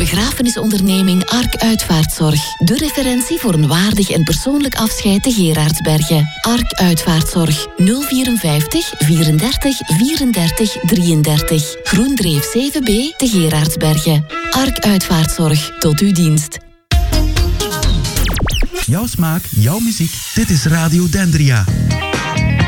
begrafenisonderneming Ark Uitvaartzorg. De referentie voor een waardig en persoonlijk afscheid te Gerardsbergen. Ark Uitvaartzorg 054 34 34 33. Groendreef 7B te Gerardsbergen. Ark Uitvaartzorg, tot uw dienst. Jouw smaak, jouw muziek. Dit is Radio Dendria.